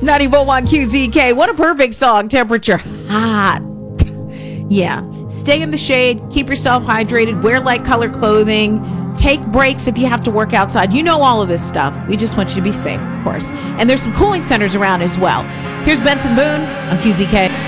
90.1 QZK. What a perfect song. Temperature hot. Yeah. Stay in the shade. Keep yourself hydrated. Wear light color clothing. Take breaks if you have to work outside. You know all of this stuff. We just want you to be safe, of course. And there's some cooling centers around as well. Here's Benson Boone on QZK.